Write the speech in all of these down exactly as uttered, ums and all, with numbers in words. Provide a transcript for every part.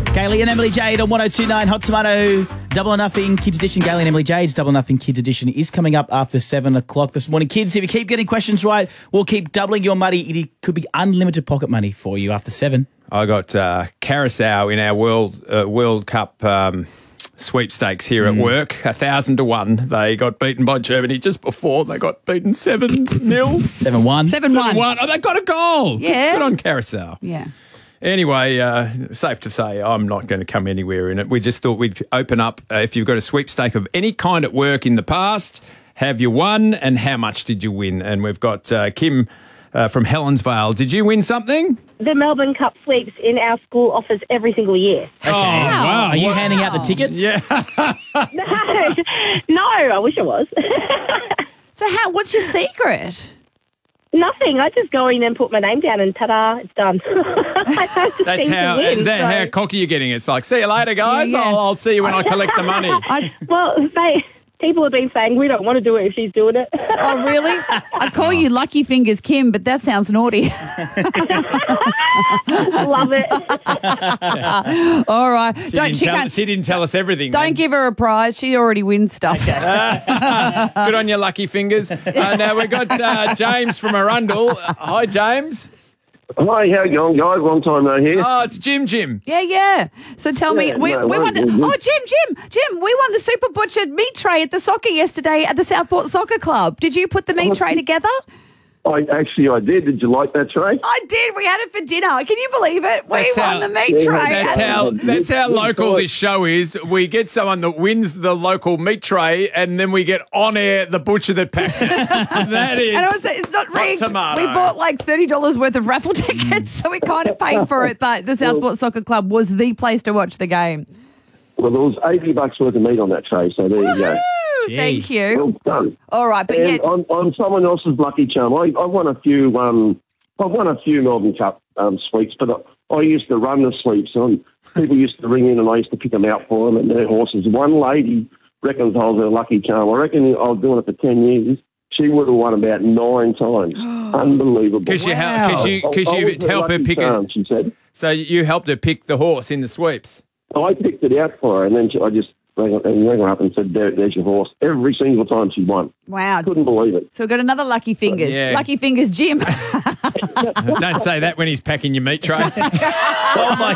Kaylee and Emily Jade on one oh two point nine Hot Tomato. Double or Nothing Kids Edition. Kaylee and Emily Jade's Double or Nothing Kids Edition is coming up after seven o'clock this morning. Kids, if you keep getting questions right, we'll keep doubling your money. It could be unlimited pocket money for you after seven. I got uh, Carousel in our World uh, World Cup um, sweepstakes here mm. at work. A thousand to one. They got beaten by Germany just before. They got beaten seven nil. seven one. seven one. Oh, they got a goal. Yeah. Good on Carousel. Yeah. Anyway, uh, safe to say I'm not going to come anywhere in it. We just thought we'd open up, uh, if you've got a sweepstake of any kind at work in the past, have you won and how much did you win? And we've got uh, Kim uh, from Helensvale. Did you win something? The Melbourne Cup sweeps in our school offers every single year. Okay. Oh, wow. Are you handing out the tickets? Yeah. No, no, I wish I was. So how? What's your secret? Nothing. I just go in and put my name down and ta-da, it's done. That's how, win, is that so. how cocky you're getting? It's like, see you later, guys. Yeah, yeah. I'll, I'll see you when I collect the money. I, Well, they, people have been saying we don't want to do it if she's doing it. oh, really? I'd call you Lucky Fingers Kim, but that sounds naughty. Love it. All right. She, don't, didn't she, tell, can't, she didn't tell us everything. don't man. give her a prize. She already wins stuff. Good on your lucky fingers. Uh, now we've got uh, James from Arundel. Uh, hi, James. Hi, how you going, guys? Long time no here. Oh, it's Jim Jim. Yeah, yeah. So tell Yeah, me, we, no, we no, won the, no. oh, Jim, Jim, Jim, we won the Super Butcher meat tray at the soccer yesterday at the Southport Soccer Club. Did you put the meat tray together? I actually I did. Did you like that tray? I did. We had it for dinner. Can you believe it? We That's won how- the meat Yeah, tray. That's And- how that's how local this show is. We get someone that wins the local meat tray, and then we get on air the butcher that packed it. That is. And it was, it's not hot rigged. tomato. We bought like thirty dollars worth of raffle tickets, so we kind of paid for it. But the Southport Soccer Club was the place to watch the game. Well, there was eighty bucks worth of meat on that tray, so there you go. Woo! Gee. Thank you. Well done. All right, but And yeah, I'm, I'm someone else's lucky charm. I, I won a few. Um, I've won a few Melbourne Cup um, sweeps, but I, I used to run the sweeps, and people used to ring in, and I used to pick them out for them and their horses. One lady reckons I was her lucky charm. I reckon I was doing it for ten years. She would have won about nine times. Unbelievable. Because you, Wow. hel- 'cause you, 'cause I- I you was her help her lucky pick charm, it. she said. So you helped her pick the horse in the sweeps. I picked it out for her, and then she, I just rang, and rang her up and said, there, there's your horse. Every single time she won. wow. Couldn't believe it. So we've got another Lucky Fingers. Yeah. Lucky Fingers Jim. Don't say that when he's packing your meat tray. Oh, my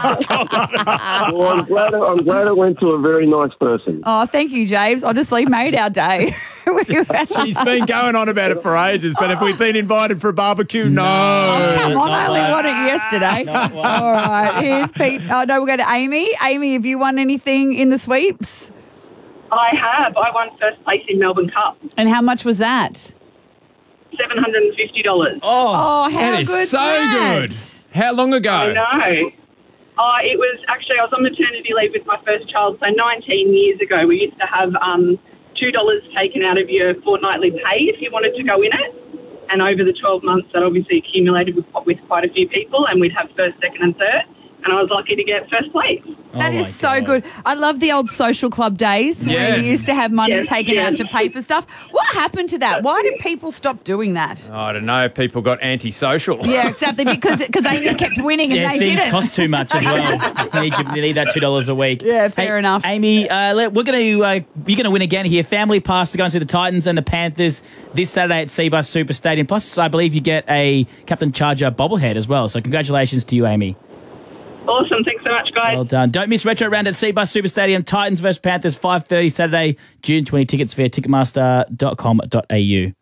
God. Well, I'm glad, I- I'm glad it went to a very nice person. Oh, thank you, James. Honestly, made our day. She's been going on about it for ages, but have we been invited for a barbecue? No. Oh, come on, I only like- won it yesterday. All right, here's Pete. Oh, no, we'll go to Amy. Amy, have you won anything in the sweeps? I have. I won first place in Melbourne Cup, And how much was that? seven hundred fifty dollars. Oh, how That is good's so that? good. How long ago? I know. Uh, it was actually, I was on maternity leave with my first child, so nineteen years ago. We used to have um, two dollars taken out of your fortnightly pay if you wanted to go in it. And over the twelve months, that obviously accumulated with, with quite a few people, and we'd have first, second and third. And I was lucky to get first place. That Oh, is my so God. good. I love the old social club days where Yes. you used to have money Yes, taken yes. out to pay for stuff. What happened to that? Why did people stop doing that? I don't know. People got antisocial. Yeah, exactly, because because Amy kept winning and Yeah, they things didn't. cost too much as well. you, need, you need that two dollars a week. Yeah, fair Hey, enough. Amy, uh, let, we're going to uh, you're going to win again here. Family pass to go and see the Titans and the Panthers this Saturday at Seabus Super Stadium. Plus, I believe you get a Captain Charger bobblehead as well. So congratulations to you, Amy. Awesome. Thanks so much, guys. Well done. Don't miss Retro Round at Seabus Super Stadium. Titans versus Panthers, five thirty Saturday, June twentieth. Tickets via ticketmaster dot com dot a u.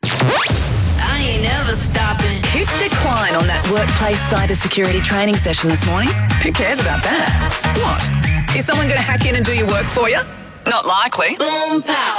I ain't never stopping. Hit decline on that workplace cybersecurity training session this morning. Who cares about that? What? Is someone going to hack in and do your work for you? Not likely. Boom, pow.